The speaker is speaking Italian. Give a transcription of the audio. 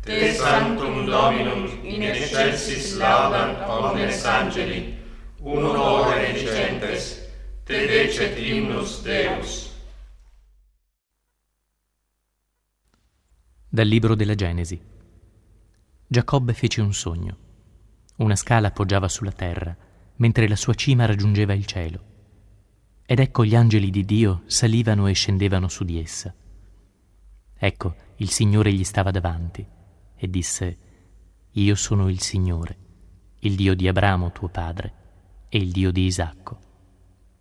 Te sanctum Dominum in excelsis laudant omnes angeli, uno ore dicentes, te decet hymnus Deus. Dal libro della Genesi. Giacobbe fece un sogno. Una scala appoggiava sulla terra, mentre la sua cima raggiungeva il cielo. Ed ecco gli angeli di Dio salivano e scendevano su di essa. Ecco, il Signore gli stava davanti e disse: Io sono il Signore, il Dio di Abramo tuo padre e il Dio di Isacco.